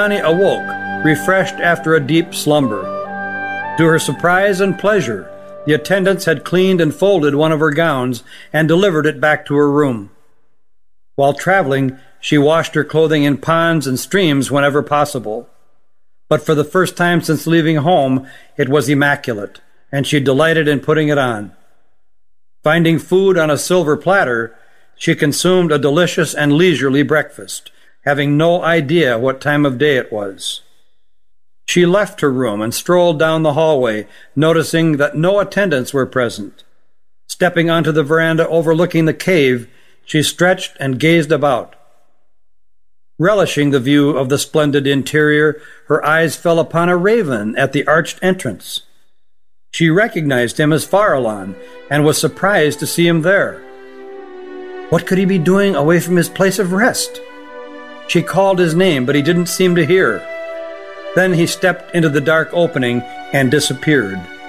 Viviani awoke, refreshed after a deep slumber. To her surprise and pleasure, the attendants had cleaned and folded one of her gowns and delivered it back to her room. While traveling, she washed her clothing in ponds and streams whenever possible. But for the first time since leaving home, it was immaculate, and she delighted in putting it on. Finding food on a silver platter, she consumed a delicious and leisurely breakfast, having no idea what time of day it was. She left her room and strolled down the hallway, noticing that no attendants were present. Stepping onto the veranda overlooking the cave, she stretched and gazed about. Relishing the view of the splendid interior, her eyes fell upon a raven at the arched entrance. She recognized him as Farallon and was surprised to see him there. What could he be doing away from his place of rest? She called his name, but he didn't seem to hear. Then he stepped into the dark opening and disappeared.